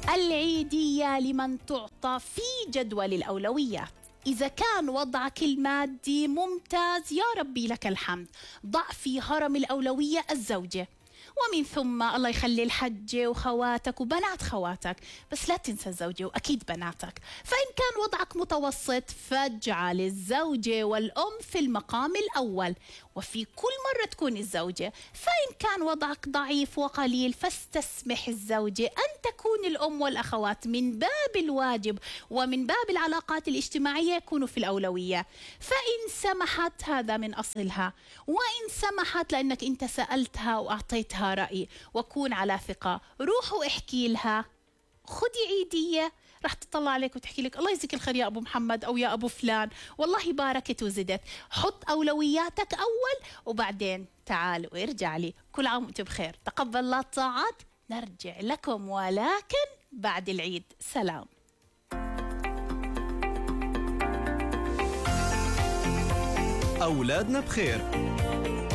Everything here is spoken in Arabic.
العيدية لمن تعطى في جدول الأولويات. إذا كان وضعك المادي ممتاز يا ربي لك الحمد، ضع في هرم الأولوية الزوجة، ومن ثم الله يخلي الحجة وخواتك وبنات خواتك، بس لا تنسى الزوجة وأكيد بناتك. فإن كان وضعك متوسط فاجعل الزوجة والأم في المقام الأول، وفي كل مرة تكون الزوجة. فإن كان وضعك ضعيف وقليل فاستسمح الزوجة أن تكون الأم والأخوات من باب الواجب ومن باب العلاقات الاجتماعية يكونوا في الأولوية. فإن سمحت هذا من أصلها، وإن سمحت لأنك أنت سألتها وأعطيتها رأي، وكون على ثقة، روح واحكي لها خدي عيدية، رح تطلع عليك وتحكي لك الله يجزيك الخير يا أبو محمد أو يا أبو فلان، والله باركت وزدت. حط أولوياتك أول وبعدين تعال وارجع لي. كل عام وأنت بخير، تقبل الله الطاعات، نرجع لكم ولكن بعد العيد. سلام. أولادنا بخير.